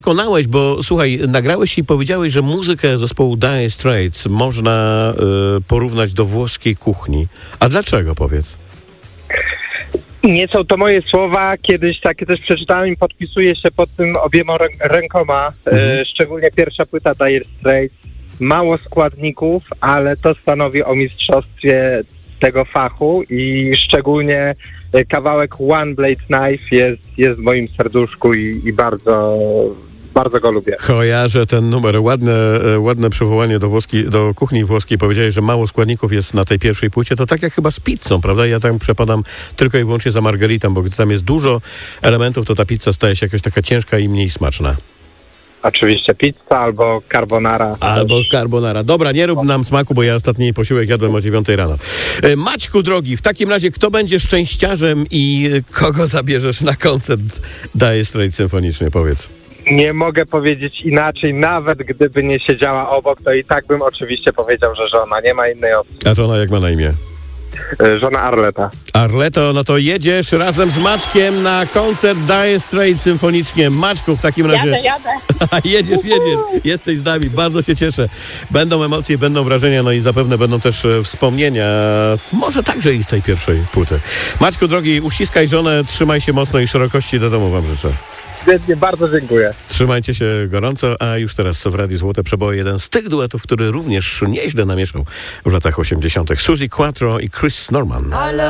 Konałeś, bo słuchaj, nagrałeś i powiedziałeś, że muzykę zespołu Dire Straits można porównać do włoskiej kuchni. A dlaczego, powiedz? Nie są to moje słowa, kiedyś takie też przeczytałem i podpisuję się pod tym obiema rękoma. Szczególnie pierwsza płyta Dire Straits. Mało składników, ale to stanowi o mistrzostwie tego fachu i szczególnie kawałek One Blade Knife jest w moim serduszku i bardzo go lubię. Kojarzę ten numer. Ładne przywołanie do kuchni włoskiej. Powiedziałeś, że mało składników jest na tej pierwszej płycie. To tak jak chyba z pizzą, prawda? Ja tam przepadam tylko i wyłącznie za margaritą, bo gdy tam jest dużo elementów, to ta pizza staje się jakaś taka ciężka i mniej smaczna. Oczywiście pizza albo carbonara. Carbonara. Dobra, nie rób nam smaku, bo ja ostatni posiłek jadłem o 9 rano. Maćku drogi, w takim razie kto będzie szczęściarzem i kogo zabierzesz na koncert Dire Straits symfonicznie? Powiedz. Nie mogę powiedzieć inaczej, nawet gdyby nie siedziała obok, to i tak bym oczywiście powiedział, że żona. Nie ma innej opcji. A żona jak ma na imię? Żona Arleta. Arleto, no to jedziesz razem z Maćkiem na koncert Dire Straits symfonicznie. Maćku, w takim razie... Jadę. jedziesz. Jesteś z nami. Bardzo się cieszę. Będą emocje, będą wrażenia, no i zapewne będą też wspomnienia. Może także i z tej pierwszej płyty. Maćku, drogi, uściskaj żonę, trzymaj się mocno i szerokości do domu wam życzę. Bardzo dziękuję. Trzymajcie się gorąco, a już teraz w Radiu Złote Przeboje jeden z tych duetów, który również nieźle namieszał w latach 80. Suzi Quatro i Chris Norman.